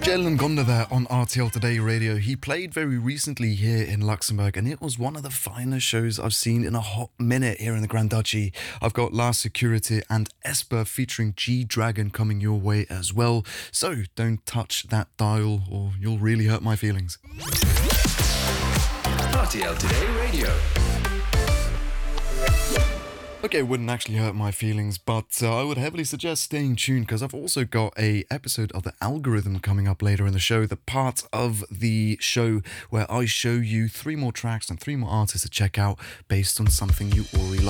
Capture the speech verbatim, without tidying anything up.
Jalen Gonda there on R T L Today Radio. He played very recently here in Luxembourg, and it was one of the finest shows I've seen in a hot minute here in the Grand Duchy. I've got La Security and Esper featuring G-Dragon coming your way as well. So don't touch that dial or you'll really hurt my feelings. R T L Today Radio. Okay, it wouldn't actually hurt my feelings, but uh, I would heavily suggest staying tuned because I've also got a episode of The Algorithm coming up later in the show, the part of the show where I show you three more tracks and three more artists to check out based on something you already like.